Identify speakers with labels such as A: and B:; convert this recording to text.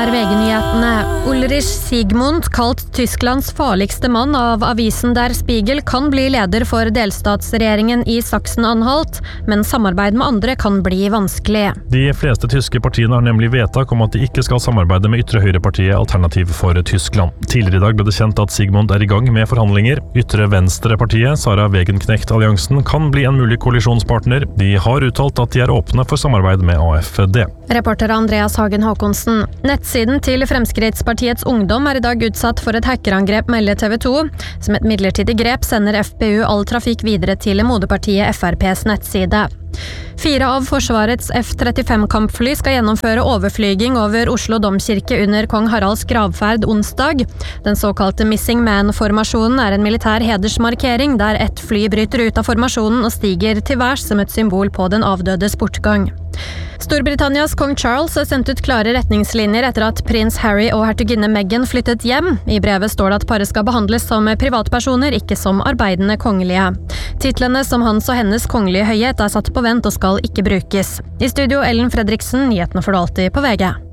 A: VG-nyhetene. Ulrich Siegmund, kalt Tysklands farligste mann av avisen Der Spiegel, kan bli leder for delstatsregjeringen i Sachsen-Anhalt, men samarbeid med andre kan bli vanskelig.
B: De fleste tyske partiene har nemlig vedtak om at de ikke skal samarbeide med ytre høyrepartiet Alternativ for Tyskland. Tidligere i dag ble det kjent at Siegmund er i gang med forhandlinger. Ytre venstrepartiet, Sarah Wegenknecht-alliansen, kan bli en mulig koalisjonspartner. De har uttalt at de er åpne for samarbeid med AFD.
A: Reporter Andreas Hagen Håkonsen. Nettsiden til Fremskrittspartiets Ungdom er i dag utsatt for et hackerangrep, melder TV 2. Som et midlertidig grep sender FPU all trafikk videre til moderpartiet FRPs nettside. 4 av Forsvarets F-35-kampfly skal gjennomføre overflyging over Oslo Domkirke under Kong Haralds gravferd onsdag. Den såkalte Missing Man-formasjonen er en militær hedersmarkering der ett fly bryter ut av formasjonen og stiger til værs som et symbol på den avdødes bortgang. Storbritannias kong Charles har sendt ut klare retningslinjer etter at prins Harry og hertuginne Meghan flyttet hjem. I brevet står det at paret skal behandles som privatpersoner, ikke som arbeidende kongelige. Titlene som hans og hennes kongelige høyhet er satt på vent og skal ikke brukes. I studio Ellen Fredriksen, nyhetene får du alltid på VG.